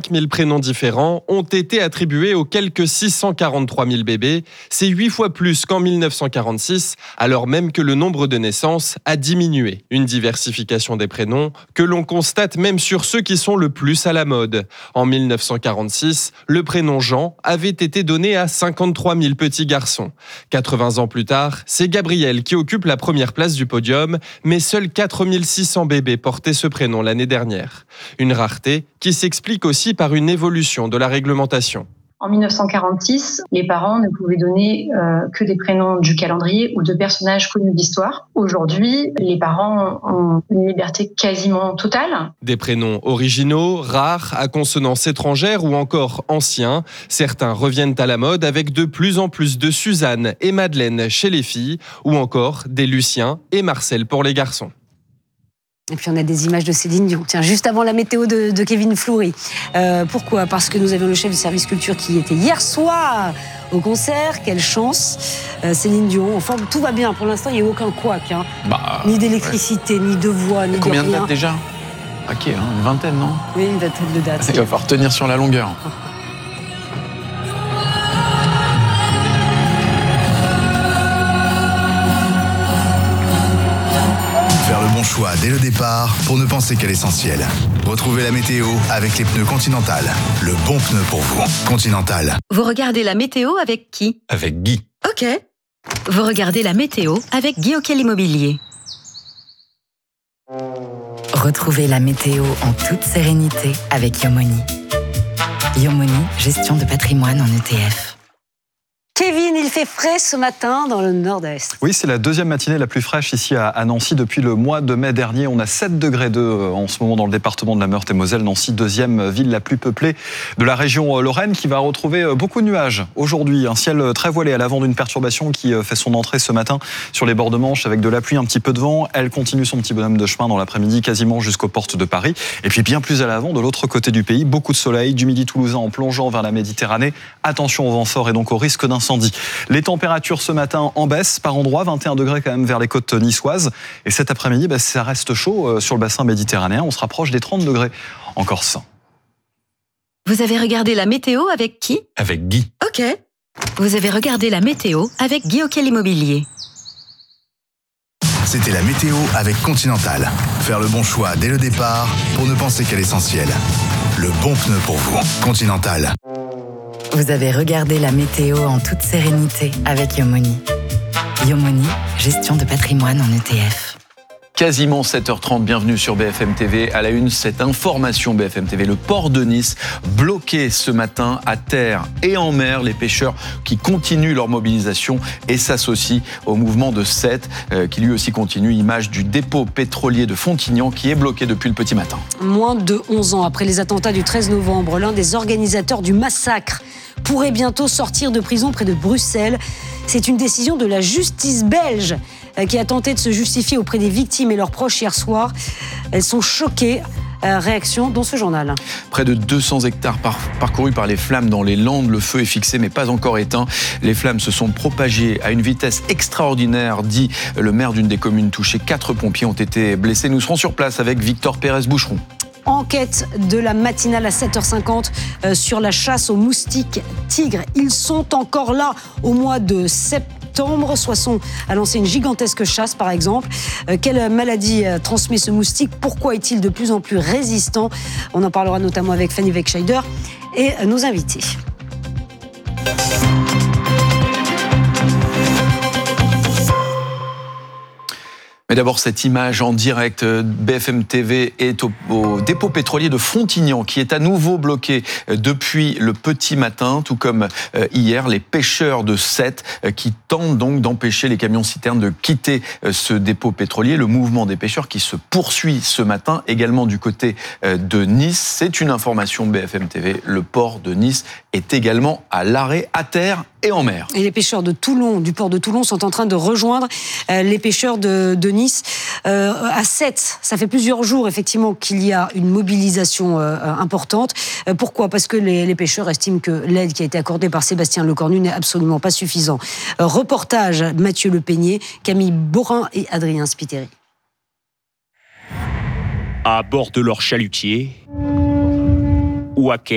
000 prénoms différents ont été attribués aux quelques 643 000 bébés. C'est 8 fois plus qu'en 1946, alors même que le nombre de naissances a diminué. Une diversification des prénoms que l'on constate même sur ceux qui sont le plus à la mode. En 1946, le prénom Jean avait été donné à 53 000 petits garçons. 80 ans plus tard, c'est Gabriel qui occupe la première place du podium, mais seuls 4 600 bébés portaient ce prénom l'année dernière. Une rareté qui s'explique aussi par une évolution de la réglementation. En 1946, les parents ne pouvaient donner que des prénoms du calendrier ou de personnages connus d'histoire. Aujourd'hui, les parents ont une liberté quasiment totale. Des prénoms originaux, rares, à consonance étrangère ou encore anciens. Certains reviennent à la mode avec de plus en plus de Suzanne et Madeleine chez les filles ou encore des Lucien et Marcel pour les garçons. Et puis on a des images de Céline Dion. Tiens, juste avant la météo de Kevin Fleury. Pourquoi ? Parce que nous avions le chef du service culture qui était hier soir au concert. Quelle chance. Céline Dion, enfin tout va bien. Pour l'instant, il n'y a aucun couac. Ni d'électricité, ni de voix, ni de rien. Combien de dates déjà ? Ok, une vingtaine, non ? Oui, une vingtaine de dates. Il va falloir tenir sur la longueur. Faire le bon choix dès le départ pour ne penser qu'à l'essentiel. Retrouvez la météo avec les pneus Continental. Le bon pneu pour vous. Continental. Vous regardez la météo avec qui ? Avec Guy. Ok. Vous regardez la météo avec Guy Auquel Immobilier. Retrouvez la météo en toute sérénité avec Yomoni. Yomoni, gestion de patrimoine en ETF. Kevin, il fait frais ce matin dans le nord-est. Oui, c'est la deuxième matinée la plus fraîche ici à Nancy depuis le mois de mai dernier. On a 7 degrés 2 en ce moment dans le département de la Meurthe-et-Moselle. Nancy, deuxième ville la plus peuplée de la région Lorraine, qui va retrouver beaucoup de nuages aujourd'hui. Un ciel très voilé à l'avant d'une perturbation qui fait son entrée ce matin sur les bords de Manche avec de la pluie, un petit peu de vent. Elle continue son petit bonhomme de chemin dans l'après-midi quasiment jusqu'aux portes de Paris. Et puis bien plus à l'avant, de l'autre côté du pays, beaucoup de soleil, du midi toulousain en plongeant vers la Méditerranée. Attention au vent fort et donc au risque d'incendie. Les températures ce matin en baisse par endroits, 21 degrés quand même vers les côtes niçoises. Et cet après-midi, ça reste chaud sur le bassin méditerranéen. On se rapproche des 30 degrés en Corse. Vous avez regardé la météo avec qui ? Avec Guy. Ok. Vous avez regardé la météo avec Guy Auquel Immobilier. C'était la météo avec Continental. Faire le bon choix dès le départ pour ne penser qu'à l'essentiel. Le bon pneu pour vous. Continental. Vous avez regardé la météo en toute sérénité avec Yomoni. Yomoni, gestion de patrimoine en ETF. Quasiment 7h30, bienvenue sur BFM TV. À la une, cette information BFM TV. Le port de Nice bloqué ce matin à terre et en mer. Les pêcheurs qui continuent leur mobilisation et s'associent au mouvement de Sète qui lui aussi continue. Image du dépôt pétrolier de Fontignan qui est bloqué depuis le petit matin. Moins de 11 ans après les attentats du 13 novembre, l'un des organisateurs du massacre pourrait bientôt sortir de prison près de Bruxelles. C'est une décision de la justice belge qui a tenté de se justifier auprès des victimes et leurs proches hier soir. Elles sont choquées. Réaction dans ce journal. Près de 200 hectares parcourus par les flammes dans les Landes. Le feu est fixé mais pas encore éteint. Les flammes se sont propagées à une vitesse extraordinaire, dit le maire d'une des communes touchées. 4 pompiers ont été blessés. Nous serons sur place avec Victor Pérez-Boucheron. Enquête de la matinale à 7h50 sur la chasse aux moustiques tigres. Ils sont encore là au mois de septembre. Soissons a lancé une gigantesque chasse, par exemple. Quelle maladie transmet ce moustique ? Pourquoi est-il de plus en plus résistant ? On en parlera notamment avec Fanny Weckscheider et nos invités. Mais d'abord, cette image en direct, BFM TV est au dépôt pétrolier de Fontignan, qui est à nouveau bloqué depuis le petit matin, tout comme hier, les pêcheurs de Sète qui tentent donc d'empêcher les camions-citernes de quitter ce dépôt pétrolier. Le mouvement des pêcheurs qui se poursuit ce matin, également du côté de Nice. C'est une information BFM TV. Le port de Nice est également à l'arrêt, à terre et en mer. Et les pêcheurs de Toulon, du port de Toulon, sont en train de rejoindre les pêcheurs de Nice. À Sète, ça fait plusieurs jours effectivement qu'il y a une mobilisation importante. Pourquoi ? Parce que les pêcheurs estiment que l'aide qui a été accordée par Sébastien Lecornu n'est absolument pas suffisante. Reportage Mathieu Lepeigné, Camille Borin et Adrien Spiteri. À bord de leur chalutier ou à quai,